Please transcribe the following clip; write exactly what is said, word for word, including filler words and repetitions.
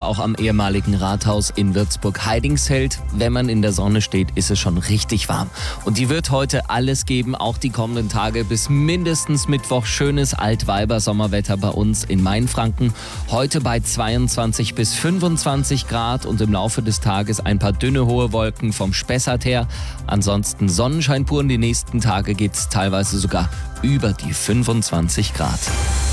auch am ehemaligen Rathaus in Würzburg-Heidingsfeld. Wenn man in der Sonne steht, ist es schon richtig warm. Und die wird heute alles geben, auch die kommenden Tage bis mindestens Mittwoch. Schönes Altweiber-Sommerwetter bei uns in Mainfranken. Heute bei zweiundzwanzig bis fünfundzwanzig Grad und im Laufe des Tages ein paar dünne hohe Wolken vom Spessart her. Ansonsten Sonnenschein pur und die nächsten Tage geht es teilweise sogar über die fünfundzwanzig Grad.